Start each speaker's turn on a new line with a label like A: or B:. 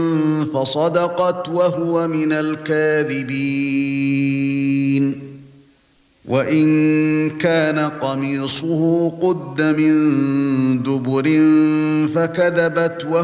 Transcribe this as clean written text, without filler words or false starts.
A: فصدقت وهو من الكاذبين وإن كان قميصه قد من دبر فكذبت